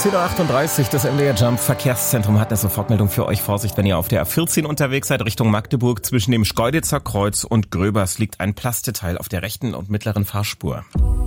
10:38 Uhr, das MDR Jump Verkehrszentrum hat eine Sofortmeldung für euch. Vorsicht, wenn ihr auf der A14 unterwegs seid, Richtung Magdeburg. Zwischen dem Schkeuditzer Kreuz und Gröbers liegt ein Plasteteil auf der rechten und mittleren Fahrspur.